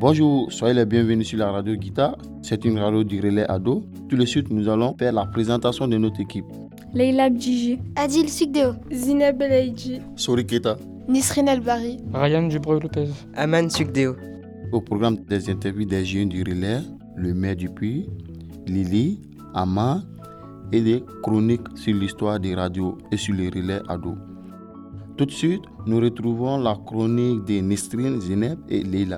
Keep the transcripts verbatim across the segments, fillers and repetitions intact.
Bonjour, soyez les bienvenus sur la radio Guitare. C'est une radio du relais ado. Tout de suite, nous allons faire la présentation de notre équipe. Leila Bdjiji, Adil Sugdeo, Zineb Belaïdji, Sori Keta, Nisrine Elbari, Ryan Dubreuil-Lopez, Aman Sugdeo. Au programme des interviews des jeunes du relais, le maire du Puy, Lily, Ama et des chroniques sur l'histoire des radios et sur les relais ados. Tout de suite, nous retrouvons la chronique de Nisrine, Zineb et Leila.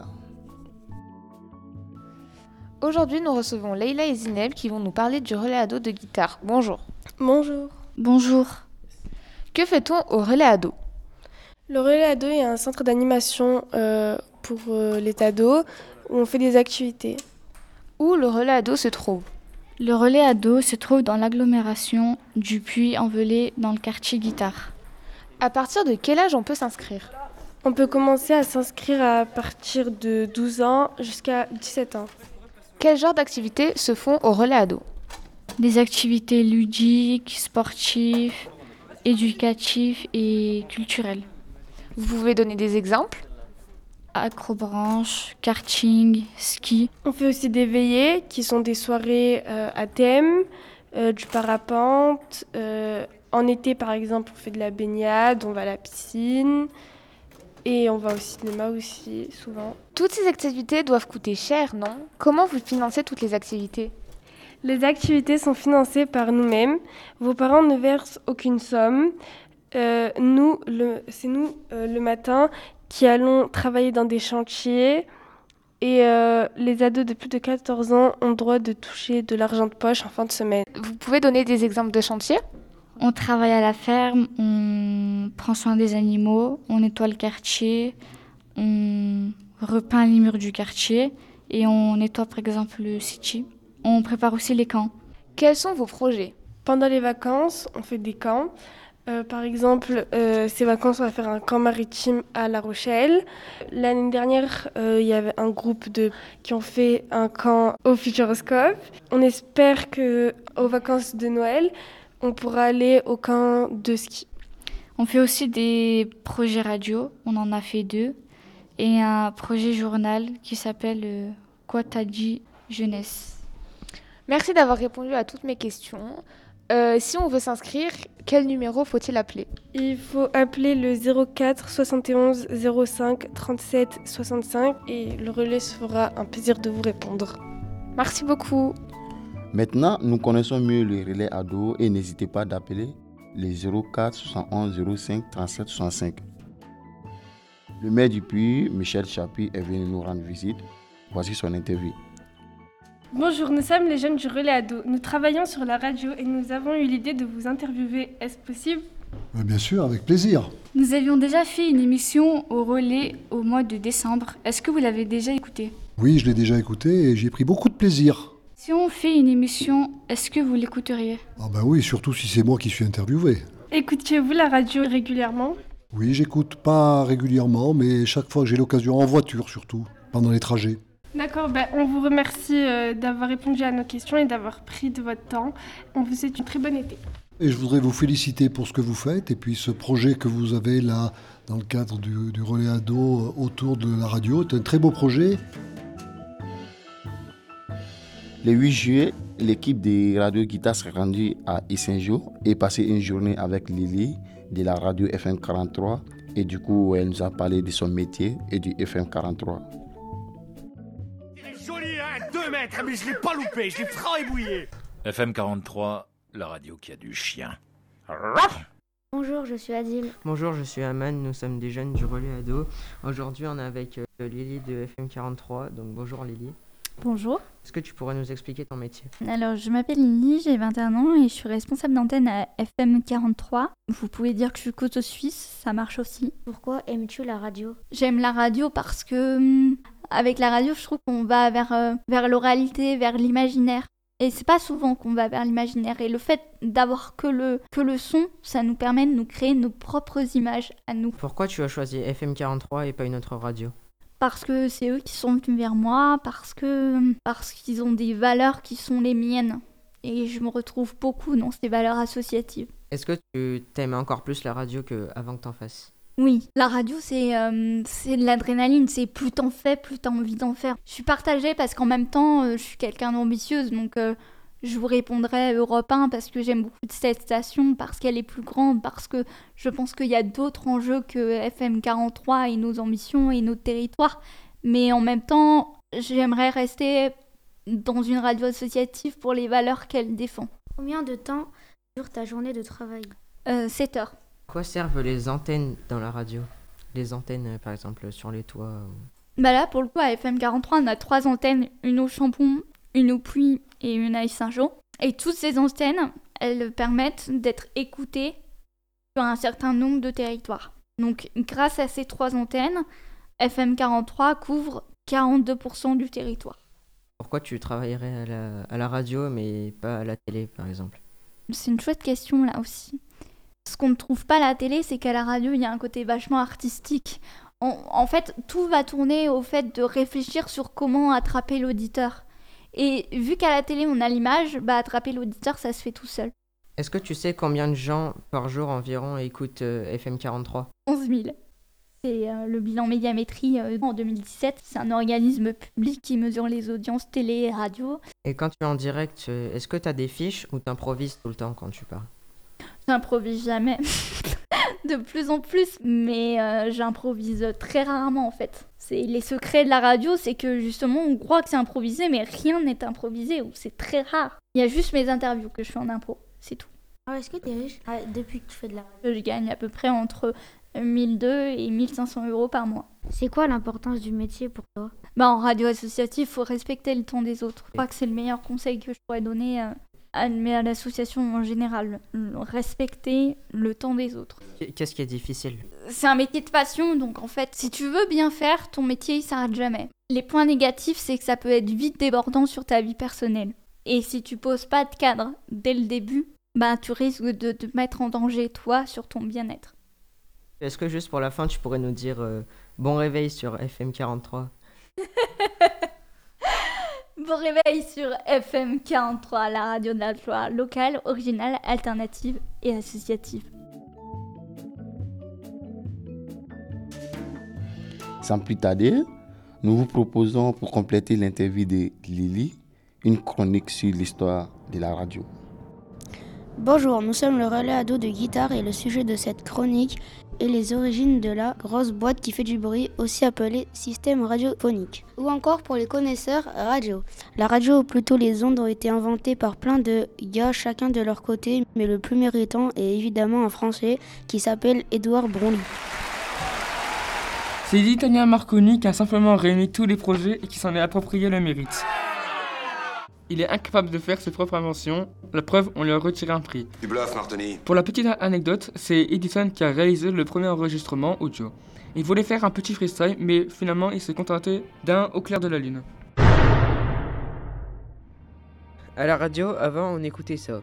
Aujourd'hui, nous recevons Leila et Zineb qui vont nous parler du relais ado de guitare. Bonjour. Bonjour. Bonjour. Que fait-on au relais ado ? Le relais ado est un centre d'animation euh, pour euh, les ados où on fait des activités. Où le relais ado se trouve ? Le relais ado se trouve dans l'agglomération du Puy-en-Velay dans le quartier Guitare. À partir de quel âge on peut s'inscrire ? On peut commencer à s'inscrire à partir de douze ans jusqu'à dix-sept ans. Quel genre d'activités se font au relais ado ? Des activités ludiques, sportives, éducatives et culturelles. Vous pouvez donner des exemples ? Acrobranche, karting, ski. On fait aussi des veillées qui sont des soirées euh, à thème, euh, du parapente. Euh, en été par exemple on fait de la baignade, on va à la piscine et on va au cinéma aussi souvent. Toutes ces activités doivent coûter cher, non ? Comment vous financez toutes les activités ? Les activités sont financées par nous-mêmes. Vos parents ne versent aucune somme. Euh, nous, le, c'est nous euh, le matin qui allons travailler dans des chantiers et euh, les ados de plus de quatorze ans ont le droit de toucher de l'argent de poche en fin de semaine. Vous pouvez donner des exemples de chantiers ? On travaille à la ferme, on prend soin des animaux, on nettoie le quartier, on repeint les murs du quartier et on nettoie par exemple le city. On prépare aussi les camps. Quels sont vos projets ? Pendant les vacances, on fait des camps. Euh, par exemple, euh, ces vacances, on va faire un camp maritime à La Rochelle. L'année dernière, euh, il y avait un groupe de qui ont fait un camp au Futuroscope. On espère qu'aux vacances de Noël, on pourra aller au camp de ski. On fait aussi des projets radio, on en a fait deux, et un projet journal qui s'appelle euh, Quoi t'as dit jeunesse. Merci d'avoir répondu à toutes mes questions. Euh, si on veut s'inscrire, quel numéro faut-il appeler ? Il faut appeler le zéro quatre soixante et onze zéro cinq trente-sept soixante-cinq et le relais se fera un plaisir de vous répondre. Merci beaucoup. Maintenant, nous connaissons mieux les relais ados et n'hésitez pas d'appeler les zéro quatre soixante et onze zéro cinq trente-sept soixante-cinq. Le maire du Puy, Michel Chapuis, est venu nous rendre visite. Voici son interview. Bonjour, nous sommes les jeunes du relais ado. Nous travaillons sur la radio et nous avons eu l'idée de vous interviewer. Est-ce possible ? Bien sûr, avec plaisir. Nous avions déjà fait une émission au relais au mois de décembre. Est-ce que vous l'avez déjà écoutée ? Oui, je l'ai déjà écouté et j'ai pris beaucoup de plaisir. Si on fait une émission, est-ce que vous l'écouteriez ? Ah ben oui, surtout si c'est moi qui suis interviewé. Écoutiez-vous la radio régulièrement ? Oui, j'écoute pas régulièrement, mais chaque fois que j'ai l'occasion, en voiture surtout, pendant les trajets. D'accord, ben on vous remercie euh, d'avoir répondu à nos questions et d'avoir pris de votre temps. On vous souhaite une très bonne été. Et je voudrais vous féliciter pour ce que vous faites et puis ce projet que vous avez là dans le cadre du, du relais ado autour de la radio. C'est un très beau projet. Le huit juillet, l'équipe de Radio Guitare s'est rendue à Issingeau et passé une journée avec Lily de la radio F M quarante-trois. Et du coup, elle nous a parlé de son métier et du F M quarante-trois. Joli, hein, deux mètres, mais je l'ai pas loupé, je l'ai franc ébouillé. F M quarante-trois, la radio qui a du chien. Bonjour, je suis Adil. Bonjour, je suis Aman, nous sommes des jeunes du relais ado. Aujourd'hui, on est avec euh, Lily de F M quarante-trois, donc bonjour Lily. Bonjour. Est-ce que tu pourrais nous expliquer ton métier ? Alors, je m'appelle Lily, j'ai vingt et un ans et je suis responsable d'antenne à F M quarante-trois. Vous pouvez dire que je suis côte suisse, ça marche aussi. Pourquoi aimes-tu la radio ? J'aime la radio parce que, hum, avec la radio, je trouve qu'on va vers, euh, vers l'oralité, vers l'imaginaire. Et c'est pas souvent qu'on va vers l'imaginaire. Et le fait d'avoir que le, que le son, ça nous permet de nous créer nos propres images à nous. Pourquoi tu as choisi F M quarante-trois et pas une autre radio ? Parce que c'est eux qui sont venus vers moi, parce que parce qu'ils ont des valeurs qui sont les miennes. Et je me retrouve beaucoup dans ces valeurs associatives. Est-ce que tu t'aimes encore plus la radio qu'avant que t'en fasses ? Oui, la radio, c'est euh, c'est de l'adrénaline. C'est plus t'en fais, plus t'as envie d'en faire. Je suis partagée parce qu'en même temps, euh, je suis quelqu'un d'ambitieuse. Donc, euh, je vous répondrai Europe un parce que j'aime beaucoup cette station, parce qu'elle est plus grande, parce que je pense qu'il y a d'autres enjeux que F M quarante-trois et nos ambitions et notre territoire. Mais en même temps, j'aimerais rester dans une radio associative pour les valeurs qu'elle défend. Combien de temps dure ta journée de travail? euh, sept heures. À quoi servent les antennes dans la radio? Les antennes, euh, par exemple, sur les toits ou... Bah là, pour le coup, à F M quarante-trois, on a trois antennes, une au Chambon, une au Puy et une à Saint-Jean. Et toutes ces antennes, elles permettent d'être écoutées sur un certain nombre de territoires. Donc, grâce à ces trois antennes, F M quarante-trois couvre quarante-deux pour cent du territoire. Pourquoi tu travaillerais à la, à la radio, mais pas à la télé, par exemple? C'est une chouette question, là aussi. Ce qu'on ne trouve pas à la télé, c'est qu'à la radio, il y a un côté vachement artistique. En, en fait, tout va tourner au fait de réfléchir sur comment attraper l'auditeur. Et vu qu'à la télé, on a l'image, bah attraper l'auditeur, ça se fait tout seul. Est-ce que tu sais combien de gens par jour environ écoutent euh, F M quarante-trois? onze mille. C'est euh, le bilan médiamétrie euh, en deux mille dix-sept. C'est un organisme public qui mesure les audiences télé et radio. Et quand tu es en direct, euh, est-ce que tu as des fiches ou tu improvises tout le temps quand tu parles? J'improvise jamais. De plus en plus, mais euh, j'improvise très rarement en fait. C'est les secrets de la radio, c'est que justement on croit que c'est improvisé, mais rien n'est improvisé, ou c'est très rare. Il y a juste mes interviews que je fais en impro, c'est tout. Alors, est-ce que tu es riche ah, depuis que tu fais de la radio? Je gagne à peu près entre mille deux cents et mille cinq cents euros par mois. C'est quoi l'importance du métier pour toi? Bah, en radio associative, il faut respecter le temps des autres. Je crois que c'est le meilleur conseil que je pourrais donner euh, à, mais à l'association en général. Respecter le temps des autres. Qu'est-ce qui est difficile? C'est un métier de passion, donc en fait, si tu veux bien faire, ton métier, il s'arrête jamais. Les points négatifs, c'est que ça peut être vite débordant sur ta vie personnelle. Et si tu poses pas de cadre dès le début, bah, tu risques de te mettre en danger, toi, sur ton bien-être. Est-ce que juste pour la fin, tu pourrais nous dire euh, bon réveil sur F M quarante-trois? Bon réveil sur F M quarante-trois, la radio de la Loire, locale, originale, alternative et associative. Sans plus tarder, nous vous proposons pour compléter l'interview de Lily, une chronique sur l'histoire de la radio. Bonjour, nous sommes le relais ado de guitare et le sujet de cette chronique est les origines de la grosse boîte qui fait du bruit, aussi appelée système radiophonique. Ou encore pour les connaisseurs, radio. La radio, ou plutôt les ondes, ont été inventées par plein de gars, chacun de leur côté, mais le plus méritant est évidemment un Français qui s'appelle Édouard Broglie. C'est l'Italien Marconi qui a simplement réuni tous les projets et qui s'en est approprié le mérite. Il est incapable de faire ses propres inventions, la preuve, on lui a retiré un prix. Tu bluffes, Martoni. Pour la petite anecdote, c'est Edison qui a réalisé le premier enregistrement audio. Il voulait faire un petit freestyle, mais finalement il s'est contenté d'un au clair de la lune. À la radio, avant, on écoutait ça.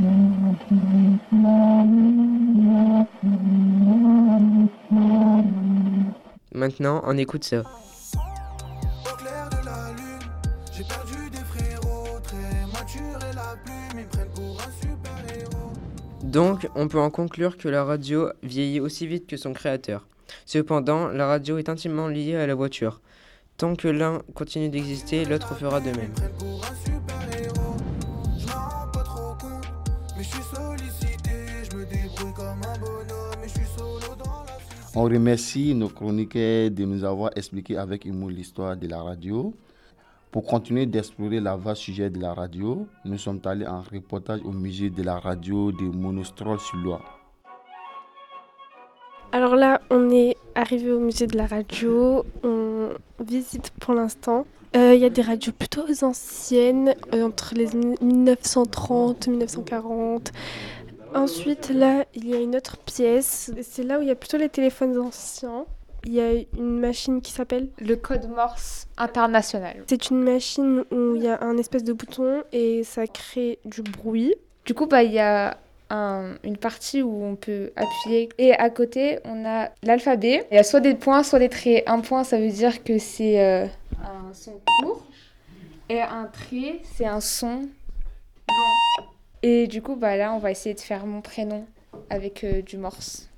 Maintenant, on écoute ça. Donc, on peut en conclure que la radio vieillit aussi vite que son créateur. Cependant, la radio est intimement liée à la voiture. Tant que l'un continue d'exister, l'autre fera de même. On remercie nos chroniqueurs de nous avoir expliqué avec humour l'histoire de la radio. Pour continuer d'explorer la vaste sujet de la radio, nous sommes allés en reportage au musée de la radio de Monostrol-sur-Loire. Alors là, on est arrivé au musée de la radio, on visite pour l'instant. Il euh, y a des radios plutôt anciennes, euh, entre les mille neuf cent trente et mille neuf cent quarante. Ensuite, là, il y a une autre pièce, c'est là où il y a plutôt les téléphones anciens. Il y a une machine qui s'appelle le code Morse international. C'est une machine où il y a un espèce de bouton et ça crée du bruit. Du coup, bah, il y a un, une partie où on peut appuyer et à côté, on a l'alphabet. Il y a soit des points, soit des traits. Un point, ça veut dire que c'est euh, un son court et un trait, c'est un son long. Et du coup, bah, là, on va essayer de faire mon prénom avec euh, du Morse.